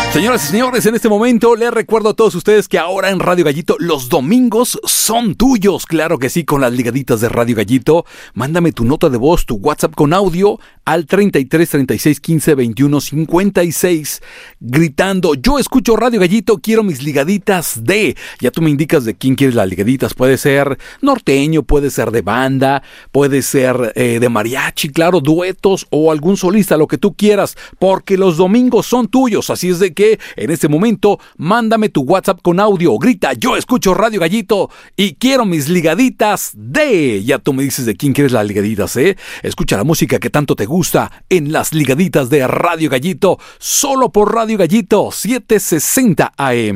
Señoras y señores, en este momento les recuerdo a todos ustedes que ahora en Radio Gallito los domingos son tuyos. Claro que sí, con las ligaditas de Radio Gallito. Mándame tu nota de voz, tu WhatsApp con audio al 33 36 15 21 56 gritando: yo escucho Radio Gallito, quiero mis ligaditas de... Ya tú me indicas de quién quieres las ligaditas. Puede ser norteño, puede ser de banda, puede ser de mariachi, claro, duetos o algún solista, lo que tú quieras, porque los domingos son tuyos. Así es de que en este momento mándame tu WhatsApp con audio, grita: yo escucho Radio Gallito y quiero mis ligaditas de... Ya tú me dices de quién quieres las ligaditas, Escucha la música que tanto te gusta en las ligaditas de Radio Gallito, solo por Radio Gallito 760 AM.